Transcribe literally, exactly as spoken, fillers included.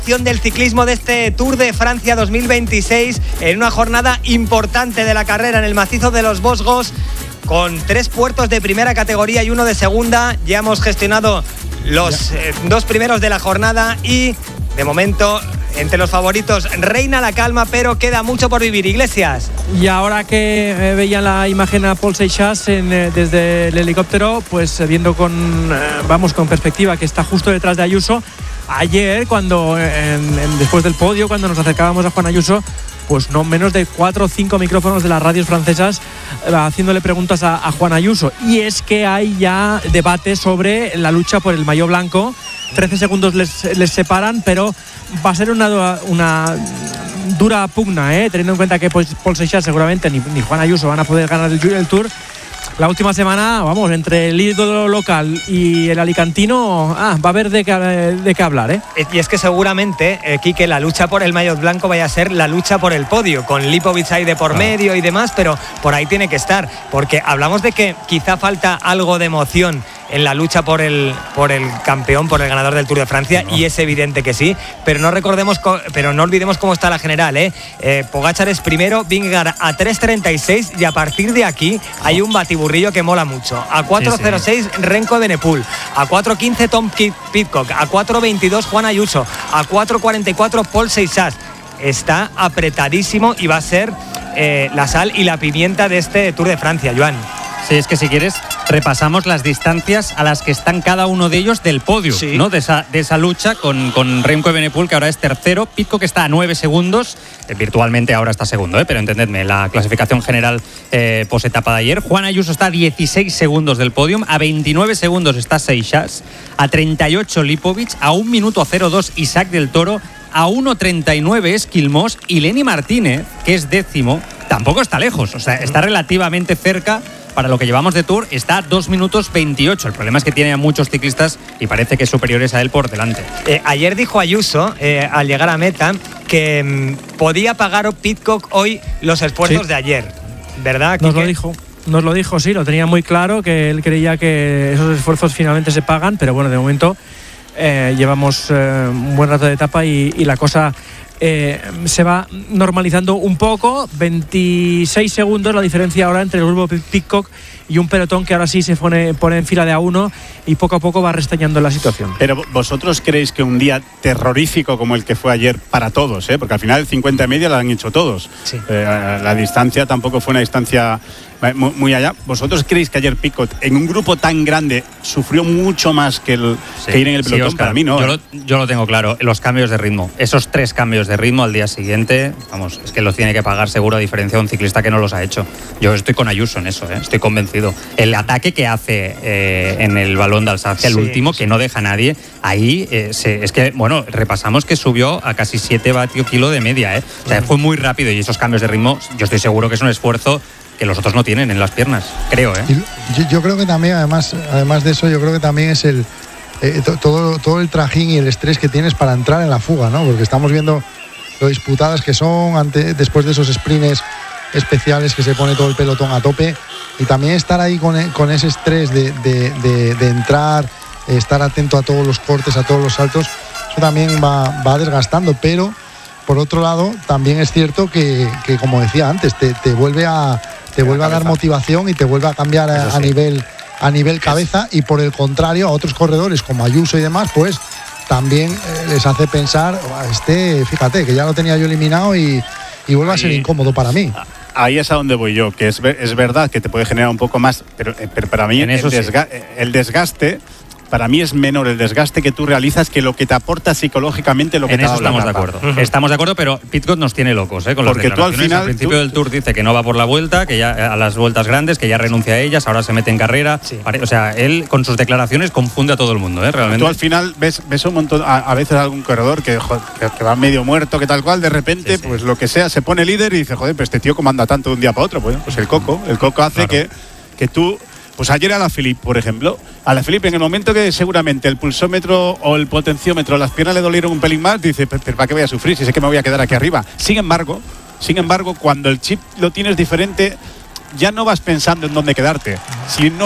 Del ciclismo de este Tour de Francia dos mil veintiséis en una jornada importante de la carrera en el macizo de los Vosgos, con tres puertos de primera categoría y uno de segunda. Ya hemos gestionado los eh, dos primeros de la jornada y de momento entre los favoritos reina la calma, pero queda mucho por vivir. Iglesias. Y ahora que eh, veían la imagen a Paul Seixas en, eh, desde el helicóptero, pues eh, viendo con eh, vamos con perspectiva que está justo detrás de Ayuso. Ayer, cuando en, en, después del podio, cuando nos acercábamos a Juan Ayuso, pues no menos de cuatro o cinco micrófonos de las radios francesas eh, haciéndole preguntas a, a Juan Ayuso. Y es que hay ya debate sobre la lucha por el maillot blanco. trece segundos les, les separan, pero va a ser una, una dura pugna, ¿eh? Teniendo en cuenta que pues, Paul Seixas seguramente ni, ni Juan Ayuso van a poder ganar el, el Tour. La última semana, vamos, entre el ídolo local y el alicantino, ah, va a haber de qué, de qué hablar, ¿eh? Y es que seguramente, eh, Quique, la lucha por el maillot blanco vaya a ser la lucha por el podio, con Lipovic ahí de por medio y demás, pero por ahí tiene que estar, porque hablamos de que quizá falta algo de emoción en la lucha por el, por el campeón, por el ganador del Tour de Francia, no. Y es evidente que sí, pero no recordemos, pero no olvidemos cómo está la general, ¿eh? eh Pogačar es primero, Vingegaard a tres treinta y seis y a partir de aquí hay un batiburrillo que mola mucho. A cuatro cero seis sí, sí. Renko Evenepoel, a cuatro quince Tom Pidcock, a cuatro veintidós Juan Ayuso, a cuatro cuarenta y cuatro Paul Seixas. Está apretadísimo y va a ser eh, la sal y la pimienta de este Tour de Francia, Joan. Sí, es que si quieres repasamos las distancias a las que están cada uno de ellos del podio, sí. ¿no? De esa, de esa lucha con, con Remco Evenepoel, que ahora es tercero, Pidcock que está a nueve segundos, eh, virtualmente ahora está segundo, ¿eh? Pero entendedme, la clasificación general eh, post-etapa de ayer. Juan Ayuso está a dieciséis segundos del podium, a veintinueve segundos está Seixas, a treinta y ocho Lipovic, a un minuto cero dos Isaac del Toro, a uno treinta y nueve es Quilmós y Lenny Martínez, que es décimo, tampoco está lejos, o sea, está relativamente cerca. Para lo que llevamos de Tour está a dos minutos veintiocho. El problema es que tiene a muchos ciclistas y parece que superiores a él por delante. Eh, ayer dijo Ayuso, eh, al llegar a meta, que mmm, podía pagar Pidcock hoy los esfuerzos sí. de ayer, ¿verdad? Nos lo dijo. Nos lo dijo, sí, lo tenía muy claro, que él creía que esos esfuerzos finalmente se pagan, pero bueno, de momento eh, llevamos eh, un buen rato de etapa y, y la cosa eh, se va normalizando un poco. veintiséis segundos la diferencia ahora entre el grupo Pidcock y un pelotón que ahora sí se pone, pone en fila de a uno y poco a poco va restañando la situación. Pero vosotros creéis que un día terrorífico como el que fue ayer para todos, ¿eh? Porque al final el cincuenta y media lo han hecho todos. Sí. Eh, la distancia tampoco fue una distancia muy, muy allá. ¿Vosotros creéis que ayer Pidcock en un grupo tan grande sufrió mucho más que, el, sí, que ir en el pelotón? Sí, Oscar, para mí no. Yo lo, yo lo tengo claro, los cambios de ritmo. Esos tres cambios de ritmo al día siguiente, vamos, es que los tiene que pagar seguro, a diferencia de un ciclista que no los ha hecho. Yo estoy con Ayuso en eso, ¿eh? Estoy convencido. El ataque que hace eh, en el balón de Alsacia, el sí, último, sí. que no deja a nadie, ahí eh, se, es que, bueno, repasamos que subió a casi siete vatios kilo de media, ¿eh? O sea, fue muy rápido y esos cambios de ritmo, yo estoy seguro que es un esfuerzo que los otros no tienen en las piernas, creo, ¿eh? Yo, yo creo que también, además, además de eso, yo creo que también es el eh, to, todo, todo el trajín y el estrés que tienes para entrar en la fuga, ¿no? Porque estamos viendo lo disputadas que son ante, después de esos sprints especiales que se pone todo el pelotón a tope, y también estar ahí con, con ese estrés de, de, de, de entrar, estar atento a todos los cortes, a todos los saltos, eso también va, va desgastando, pero por otro lado también es cierto que, que como decía antes, te, te vuelve a te vuelve a dar motivación y te vuelve a cambiar a, sí. a nivel a nivel cabeza, y por el contrario a otros corredores como Ayuso y demás, pues también eh, les hace pensar, este, fíjate, que ya lo tenía yo eliminado y, y vuelve a ser incómodo para mí. Ahí es a donde voy yo, que es, es verdad que te puede generar un poco más, pero, pero para mí el, desga sí. el desgaste, para mí es menor el desgaste que tú realizas que lo que te aporta psicológicamente lo que en te eso estamos de acuerdo. Uh-huh. Estamos de acuerdo, pero Pidcock nos tiene locos, ¿eh? Con porque las tú al final, al principio tú, del Tour dice que no va por la vuelta, que ya a las vueltas grandes, que ya renuncia a ellas, ahora se mete en carrera. Sí. O sea, él con sus declaraciones confunde a todo el mundo, ¿eh? Realmente. Tú al final ves, ves un montón, a, a veces algún corredor que, que, que va medio muerto, que tal cual, de repente, sí, sí. pues lo que sea, se pone líder y dice, joder, pero este tío comanda tanto de un día para otro. Pues, pues el coco, el coco hace claro. que, que tú. Pues ayer Alaphilippe, por ejemplo, Alaphilippe en el momento que seguramente el pulsómetro o el potenciómetro, las piernas le dolieron un pelín más, dice, pero ¿para qué voy a sufrir si sé que me voy a quedar aquí arriba? Sin embargo, sin embargo, cuando el chip lo tienes diferente, ya no vas pensando en dónde quedarte. Si no